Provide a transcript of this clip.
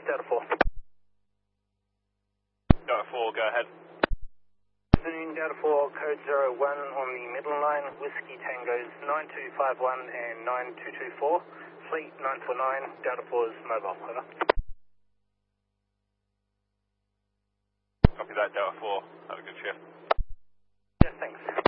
Delta 4. Delta 4, go ahead. Afternoon, Delta 4, code 01 on the middle line, Whiskey Tangos 9251 and 9224, Fleet 949, Delta 4's mobile, over. Copy that, Delta 4. Have a good shift. Yeah, thanks.